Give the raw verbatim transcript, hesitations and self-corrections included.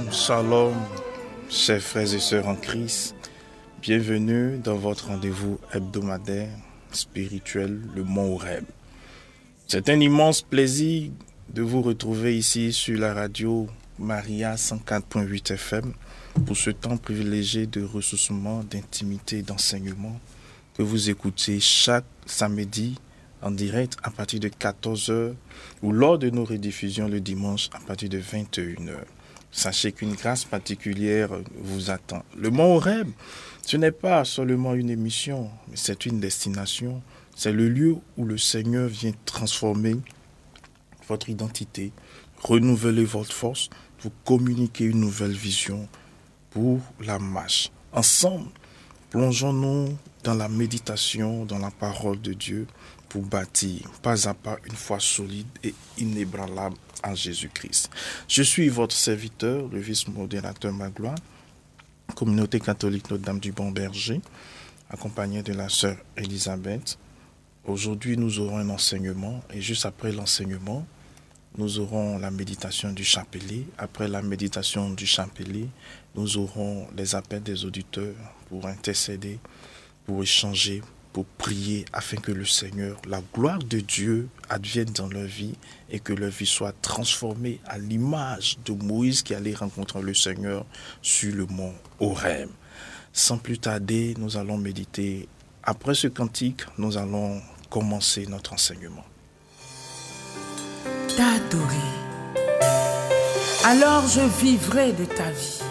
Shalom, chers frères et sœurs en Christ. Bienvenue dans votre rendez-vous hebdomadaire spirituel, le Mont Horeb. C'est un immense plaisir de vous retrouver ici sur la radio Maria cent quatre point huit F M pour ce temps privilégié de ressourcement, d'intimité et d'enseignement que vous écoutez chaque samedi en direct à partir de quatorze heures ou lors de nos rediffusions le dimanche à partir de vingt et une heures. Sachez qu'une grâce particulière vous attend. Le Mont Horeb, ce n'est pas seulement une émission, mais c'est une destination. C'est le lieu où le Seigneur vient transformer votre identité, renouveler votre force, vous communiquer une nouvelle vision pour la marche. Ensemble, plongeons-nous dans la méditation, dans la parole de Dieu pour bâtir pas à pas une foi solide et inébranlable en Jésus-Christ. Je suis votre serviteur, le vice-modérateur Magloire, communauté catholique Notre-Dame du Bon Berger, accompagné de la sœur Elisabeth. Aujourd'hui, nous aurons un enseignement et juste après l'enseignement, nous aurons la méditation du chapelet. Après la méditation du chapelet, nous aurons les appels des auditeurs pour intercéder, pour échanger, pour prier afin que le Seigneur, la gloire de Dieu advienne dans leur vie et que leur vie soit transformée à l'image de Moïse qui allait rencontrer le Seigneur sur le mont Horeb. Sans plus tarder, nous allons méditer. Après ce cantique, nous allons commencer notre enseignement. T'adorer. Alors je vivrai de ta vie.